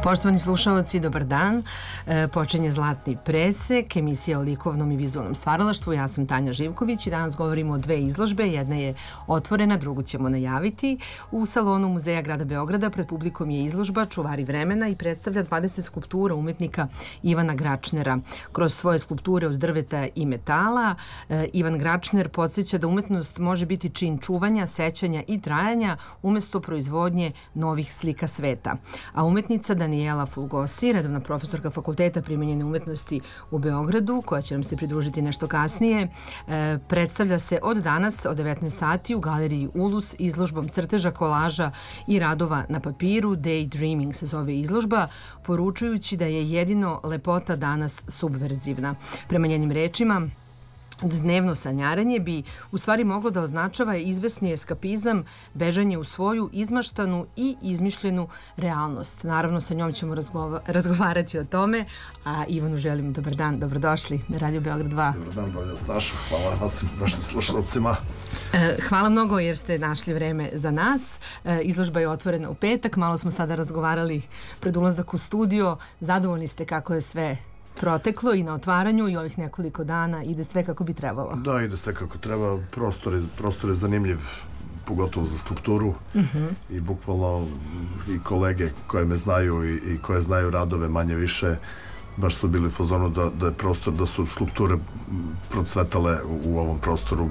Poštovani slušalci, dobar dan. Počinje Zlatni presek, emisija o likovnom i vizualnom stvaralaštvu. Ja sam Tanja Živković i danas govorimo o dve izložbe. Jedna je otvorena, drugu ćemo najaviti. U salonu Muzeja grada Beograda pred publikom je izložba Čuvari vremena i predstavlja 20 skulptura umetnika Ivana Gračnera. Kroz svoje skulpture od drveta i metala, Ivan Gračner podsjeća da umetnost može biti čin čuvanja, sećanja i trajanja umesto proizvodnje novih slika sveta. A umetnica Danijela Fulgosi, redovna profesorka Fakulteta primenjene umetnosti u Beogradu, koja će nam se pridružiti nešto kasnije, predstavlja se od danas od 19 sati u galeriji Ulus izložbom crteža, kolaža i radova na papiru. Daydreaming se zove izložba, poručujući da je jedino lepota danas subverzivna. Prema njenim rečima, dnevno sanjaranje bi u stvari moglo da označava izvesni eskapizam, bežanje u svoju izmaštanu i izmišljenu realnost. Naravno, sa njom ćemo razgovarati o tome, a Ivanu želim dobar dan, dobrodošli na Radio Beograd 2. Dobar dan, bolje Stašo, hvala vašim slušalcima. Hvala mnogo jer ste našli vreme za nas. Izložba je otvorena u petak, malo smo sada razgovarali pred ulazak u studio. Zadovoljni ste kako je sve proteklo i na otvaranju i ovih nekoliko dana ide sve kako bi trebalo? Da, ide sve kako treba. Prostor je zanimljiv, pogotovo za skulpturu i bukvalno i kolege koje me znaju i koje znaju radove manje više baš su bili u fazonu da je prostor, da su skulpture procvetale u ovom prostoru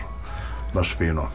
baš fino.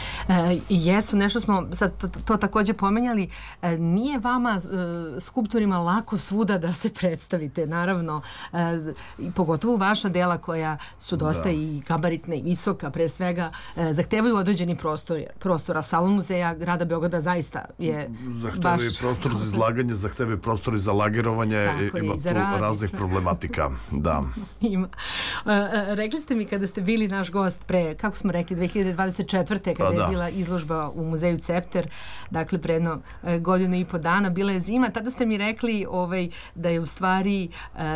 Jesu, nešto smo sad to također pomenjali. Nije vama skulptorima lako svuda da se predstavite, naravno, pogotovo vaša dela koja su dosta i gabaritna i visoka, pre svega, zahtevaju određeni prostora. Salon Muzeja grada Beograda zaista je zahtevaju prostor za izlaganje, zahtevaju prostor i za lagerovanje, ima tu raznih problematika. Da. Ima. Rekli ste mi kada ste bili naš gost pre, kako smo rekli, 2024. kada je bila izložba u muzeju Cepter, dakle pre jedno godinu i po dana, bila je zima, tada ste mi rekli da je u stvari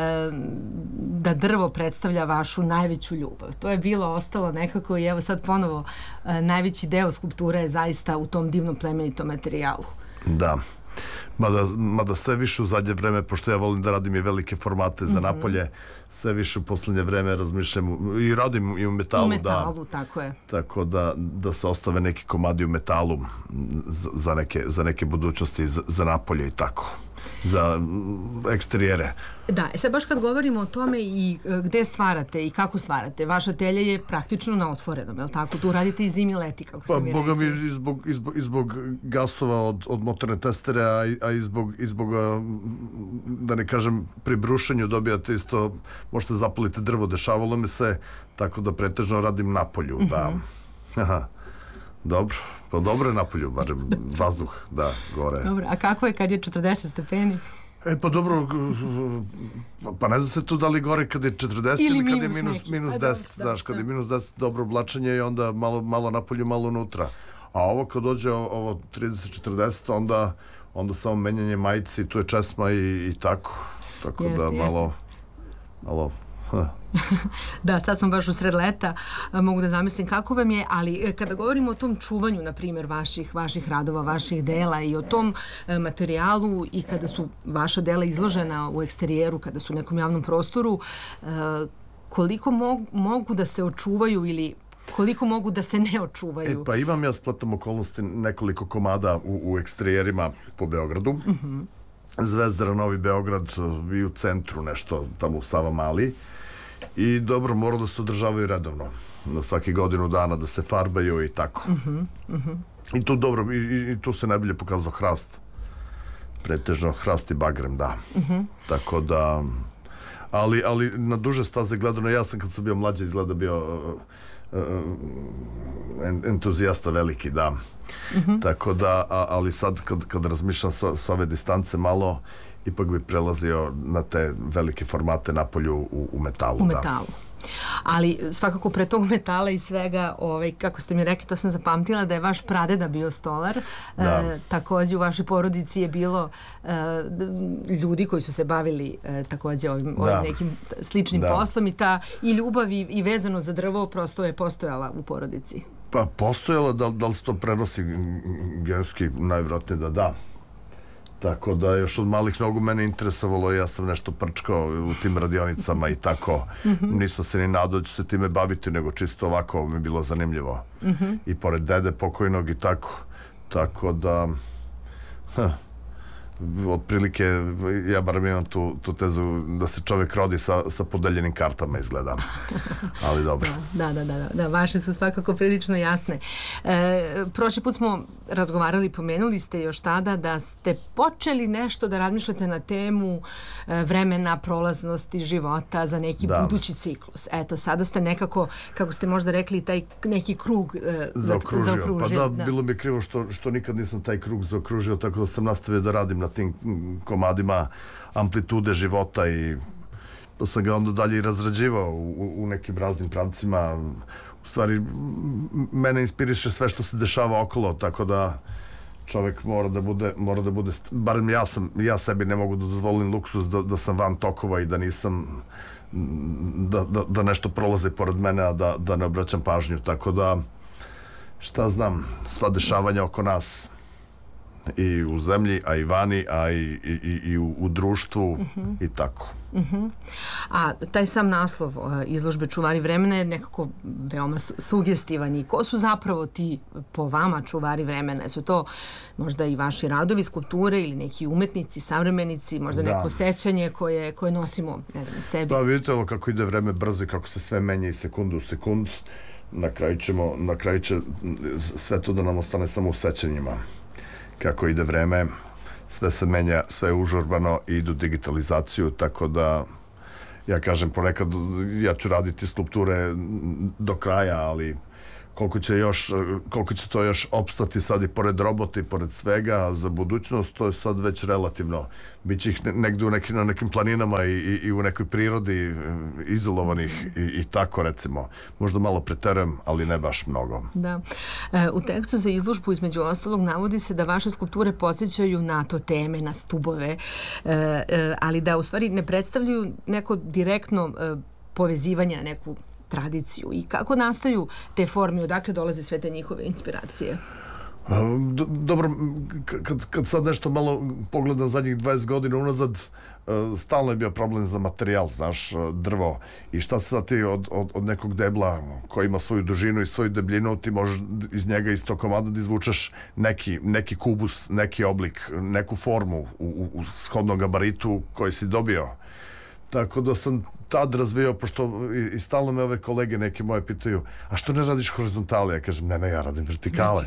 da drvo predstavlja vašu najveću ljubav. To je bilo ostalo nekako i evo sad ponovo najveći deo skulpture je zaista u tom divnom plemenitom materijalu. Da. Mada sve više u zadnje vreme, pošto ja volim da radim i velike formate za napolje, sve više u poslednje vreme razmišljam i radim i u metalu. U metalu, tako je. Tako da se ostave neki komadi u metalu za neke budućnosti, za napolje i tako. Za eksterijere. Da, sad baš kad govorimo o tome i gde stvarate i kako stvarate, vaša atelje je praktično na otvorenom, je li tako? Tu radite i zimi leti, kako ste mi rekli. Boga mi, i zbog gasova od motorne testere, a i zbog, da ne kažem, pri brušenju dobijate isto, možete zapaliti drvo, dešavalo mi se, tako da pretežno radim napolju, da. Aha. Dobro, pa dobro je napolju, barem vazduh, da, gore. Dobro, a kako je kad je 40 stepeni? Pa dobro, pa ne zna se tu da li gore kad je 40 ili kad je minus 10, znaš, kad je minus 10 dobro oblačenje i onda malo napolju, malo unutra. A ovo kad dođe ovo 30-40, onda samo menjanje majice i tu je česma i tako. Tako da malo... Da, sad smo baš u sred leta, mogu da zamislim kako vam je, ali kada govorimo o tom čuvanju, na primjer, vaših radova, vaših dela i o tom materijalu i kada su vaša dela izložena u eksterijeru, kada su u nekom javnom prostoru, koliko mogu da se očuvaju ili koliko mogu da se ne očuvaju? Pa imam ja spletom okolnosti nekoliko komada u eksterijerima po Beogradu. Zvezdara, Novi Beograd i u centru nešto, tamo u Savamali. I dobro, mora da se održavaju redovno. Na svaki godinu dana da se farbaju i tako. I tu dobro, i tu se najbolje pokazao hrast. Pretežno hrast i bagrem, da. Tako da... Ali na duže staze gledano, ja sam kad sam bio mlađe izgleda bio entuzijasta veliki, da. Tako da, ali sad kad razmišljam s ove distance malo, ipak bi prelazio na te velike formate napolju u metalu. U metalu. Ali svakako pre tog metala i svega, kako ste mi rekli, to sam zapamtila da je vaš pradeda bio stolar. Takođe u vašoj porodici je bilo ljudi koji su se bavili takođe ovim nekim sličnim poslom i ta i ljubav i vezano za drvo prosto je postojala u porodici. Pa postojala, da li se to prenosi genski, najvjerojatnije da. Tako da još od malih nogu mene interesovalo, ja sam nešto prčkao u tim radionicama i tako. Nisam se ni nadao da ću se time baviti, nego čisto ovako mi je bilo zanimljivo. I pored dede pokojnog i tako. Tako da... otprilike, ja bar imam tu tezu da se čovjek rodi sa podeljenim kartama, izgleda. Ali dobro. Da, vaše su svakako prilično jasne. Prošli put smo razgovarali, pomenuli ste još tada da ste počeli nešto da razmišljate na temu vremena, prolaznosti života za neki budući ciklus. Eto, sada ste nekako, kako ste možda rekli, taj neki krug zaokružio. Pa da, bilo mi krivo što nikad nisam taj krug zaokružio, tako da sam nastavio da radim na tim komadima amplitude života i pa sam ga onda dalje i razrađivao u nekim raznim pravcima. U stvari, mene inspiriše sve što se dešava okolo, tako da čovjek mora da bude, barem ja sebi ne mogu da dozvolim luksus da sam van tokova i da nisam, da nešto prolaze pored mene, a da ne obraćam pažnju, tako da šta znam, sva dešavanja oko nas i u zemlji, a i vani, a i u društvu i tako. A taj sam naslov izložbe Čuvari vremena je nekako veoma sugestivan. I ko su zapravo ti, po vama, čuvari vremena? Su to možda i vaši radovi, skulpture ili neki umetnici, savremenici, možda neko sećanje koje nosimo, ne znam, sebi? Pa vidite ovo kako ide vreme brzo i kako se sve menja iz sekundu u sekund. Na kraju će sve to da nam ostane samo u sećanjima. Kako ide vreme, sve se menja, sve je užurbano i idu digitalizaciju, tako da ja kažem ponekad ja ću raditi skulpture do kraja, ali koliko će to još opstati sad i pored robota i pored svega za budućnost, to je sad već relativno. Biće ih negdje na nekim planinama i u nekoj prirodi izolovanih i tako, recimo. Možda malo preterujem, ali ne baš mnogo. Da. U tekstu za izložbu između ostalog navodi se da vaše skulpture podsjećaju na toteme, na stubove, ali da u stvari ne predstavljaju neko direktno povezivanje na neku tradiciju. I kako nastaju te forme, odakle dolaze sve te njihove inspiracije? Dobro, kad sad nešto malo pogledam zadnjih 20 godina unazad, stalno je bio problem za materijal, znaš, drvo. I šta sad ti od nekog debla koji ima svoju dužinu i svoju debljinu, ti možeš iz njega, iz tog komada da izvučeš neki kubus, neki oblik, neku formu u shodnom gabaritu koji si dobio. Tako da sam tad razvijao, pošto i stalno me ove kolege neke moje pitaju, a što ne radiš horizontale? Ja kažem, ne, ja radim vertikale.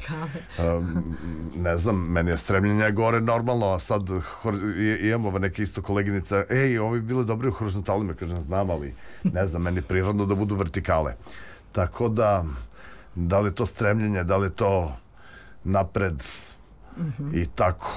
Ne znam, meni je stremljenje gore normalno, a sad imam ove neke isto koleginice, ovi bi bili dobri u horizontalima. Kažem, znam, ali ne znam, meni je prirodno da budu vertikale. Tako da li je to stremljenje, da li je to napred i tako.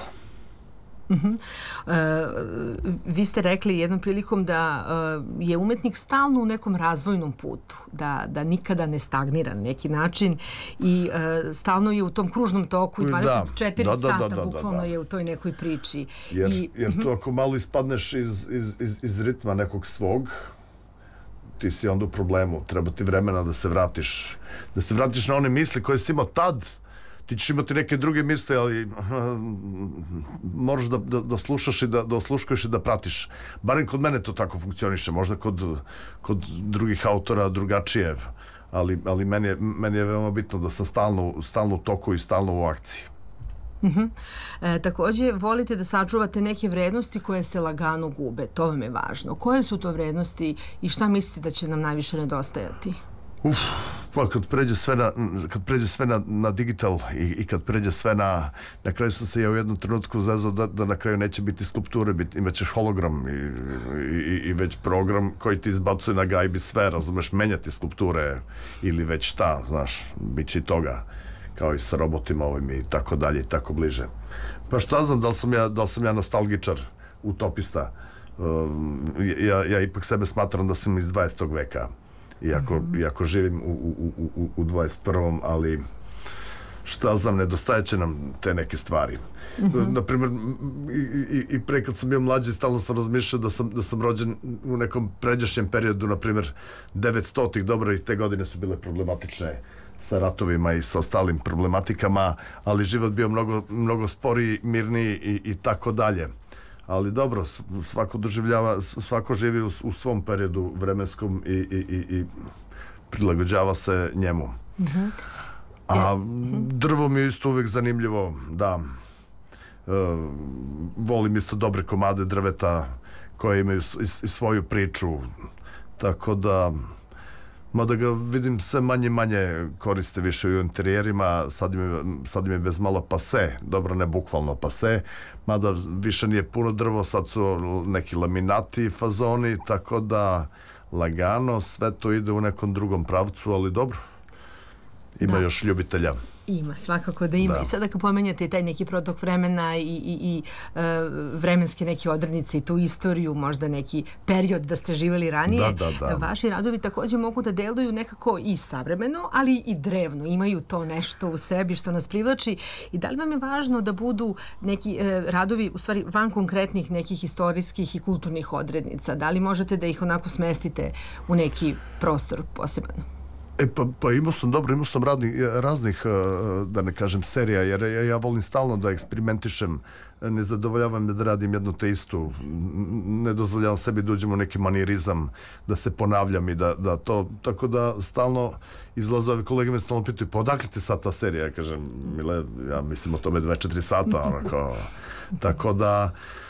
Vi ste rekli jednom prilikom da je umetnik stalno u nekom razvojnom putu, da nikada ne stagnira na neki način i stalno je u tom kružnom toku i 24 sata bukvalno je u toj nekoj priči. Jer to ako malo ispadneš iz ritma nekog svog, ti si onda u problemu. Treba ti vremena da se vratiš na one misli koje si imao tad. Ti ćeš imati neke druge misle, ali moraš da slušaš i da osluškuješ i da pratiš. Barem kod mene to tako funkcioniše, možda kod drugih autora drugačije, ali meni je veoma bitno da sam stalno u toku i stalno u akciji. Također, volite da sačuvate neke vrednosti koje se lagano gube. To vam je važno. Koje su to vrednosti i šta mislite da će nam najviše nedostajati? Pa kad pređe sve na digital i kad pređe sve na kraju sam se ja u jednom trenutku zezao da na kraju neće biti skulpture, imaćeš hologram i već program koji ti izbacuje na gajbi sve, razumeš, menjati skulpture ili već šta, znaš, bit će i toga, kao i sa robotima ovim i tako dalje i tako bliže. Pa šta znam, da li sam ja nostalgičar, utopista, ja ipak sebe smatram da sam iz 20. veka. Iako živim u 21. ali šta znam, nedostajeće nam te neke stvari. Naprimjer, i pre kad sam bio mlađi, stalno sam razmišljao da sam rođen u nekom pređašnjem periodu, naprimjer 900-ih, dobro, i te godine su bile problematične sa ratovima i sa ostalim problematikama, ali život bio mnogo sporiji, mirniji i tako dalje. Ali dobro, svako doživljava, svako živi u svom periodu vremenskom i prilagođava se njemu. A drvo mi je isto uvijek zanimljivo, da. Volim isto dobre komade drveta koje imaju i svoju priču, tako da mada ga vidim sve manje koriste više u interijerima, sad im je bez malo pase, dobro ne bukvalno pase, mada više nije puno drvo, sad su neki laminati fazoni, tako da lagano sve to ide u nekom drugom pravcu, ali dobro, ima još ljubitelja. Ima, svakako da ima. I sada kad pomenjate taj neki protok vremena i vremenske neke odrednice i tu istoriju, možda neki period da ste živjeli ranije, vaši radovi također mogu da deluju nekako i savremeno, ali i drevno. Imaju to nešto u sebi što nas privlači. I da li vam je važno da budu neki radovi, u stvari van konkretnih nekih istorijskih i kulturnih odrednica? Da li možete da ih onako smestite u neki prostor poseban? Pa imao sam raznih, da ne kažem, serija, jer ja volim stalno da eksperimentišem, ne zadovoljavam da radim jednu te istu, ne dozvoljavam sebi da uđem u neki manirizam, da se ponavljam i da to, tako da stalno izlaze ove kolege me stalno pitaju, pa odakle ti sad ta serija? Ja kažem, Mile, ja mislim o tome 24 sata, onako, tako da...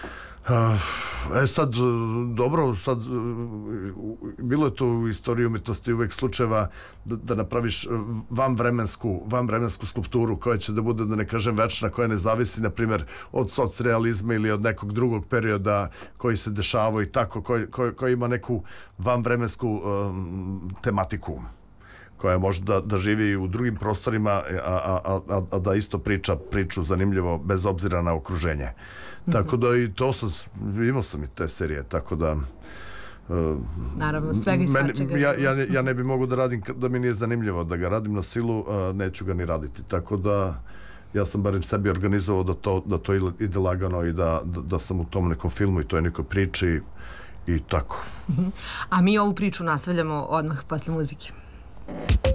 Sad, dobro, sad bilo je to u istoriji umjetnosti uvijek slučajeva da napraviš vanvremensku skulpturu koja će da bude, da ne kažem, večna, koja ne zavisi, na primjer, od socrealizma ili od nekog drugog perioda koji se dešavao i tako, koji ima neku vanvremensku tematiku koja može da živi u drugim prostorima, a da isto priču zanimljivo bez obzira na okruženje. Tako da i to imao sam i te serije, tako da... Naravno, svega i svačega. Ja ne bi mogu da radim da mi nije zanimljivo, da ga radim na silu, neću ga ni raditi. Tako da ja sam barem sebi organizovao da to ide lagano i da sam u tom nekom filmu i toj nekoj priči i tako. A mi ovu priču nastavljamo odmah posle muzike.